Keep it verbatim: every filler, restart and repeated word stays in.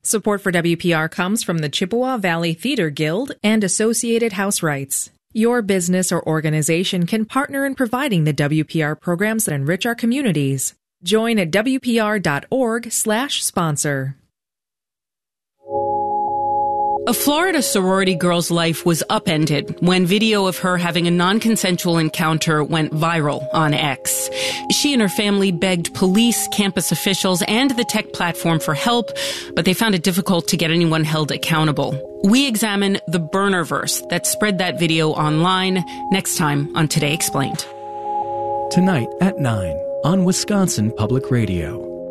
Support for W P R comes from the Chippewa Valley Theater Guild and Associated House Rights. Your business or organization can partner in providing the W P R programs that enrich our communities. Join at W P R dot org slash sponsor. A Florida sorority girl's life was upended when video of her having a non-consensual encounter went viral on X. She and her family begged police, campus officials, and the tech platform for help, but they found it difficult to get anyone held accountable. We examine the burnerverse that spread that video online next time on Today Explained. Tonight at nine on Wisconsin Public Radio.